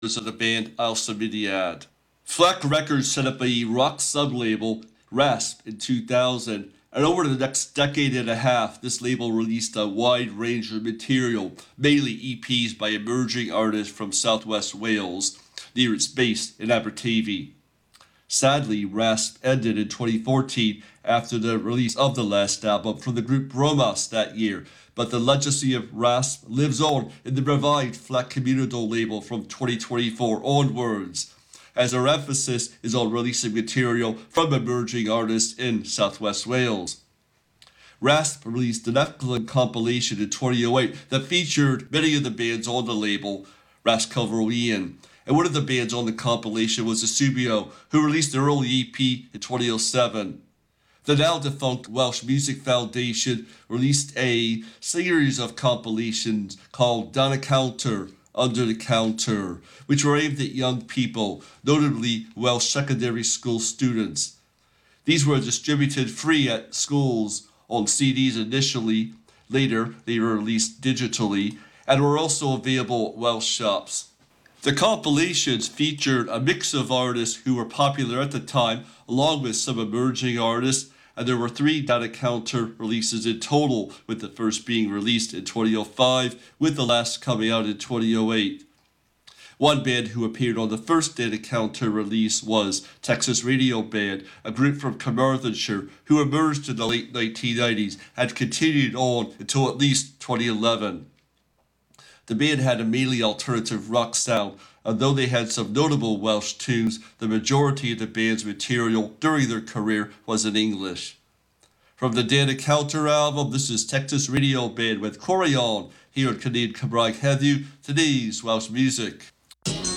of the band Alcimidiad. Fleck Records set up a rock sublabel, Rasp, in 2000, and over the next decade and a half, this label released a wide range of material, mainly EPs by emerging artists from southwest Wales, near its base in Abertavy. Sadly, Rasp ended in 2014 after the release of the last album from the group Bromas that year, but the legacy of Rasp lives on in the revived Fleck Communal label from 2024 onwards, as our emphasis is on releasing material from emerging artists in southwest Wales. Rasp released an excellent compilation in 2008 that featured many of the bands on the label, Rascalvorian, and one of the bands on the compilation was Asubio, who released their early EP in 2007. The now defunct Welsh Music Foundation released a series of compilations called Down a Counter, Under the Counter, which were aimed at young people, notably Welsh secondary school students. These were distributed free at schools on CDs initially, later they were released digitally, and were also available at Welsh shops. The compilations featured a mix of artists who were popular at the time, along with some emerging artists, and there were 3 Down a Counter releases in total, with the first being released in 2005, with the last coming out in 2008. One band who appeared on the first Down a Counter release was Texas Radio Band, a group from Carmarthenshire who emerged in the late 1990s and continued on until at least 2011. The band had a mainly alternative rock sound, and though they had some notable Welsh tunes, the majority of the band's material during their career was in English. From the Down a Counter album, this is Texas Radio Band with Corion here at Canadian Cymraeg Heddiw, today's Welsh music.